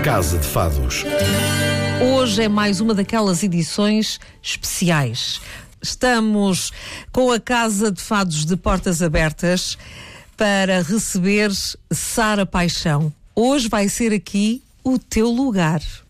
Casa de Fados. Hoje é mais uma daquelas edições especiais. Estamos com a Casa de Fados de portas abertas para receber Sara Paixão. Hoje vai ser aqui o teu lugar.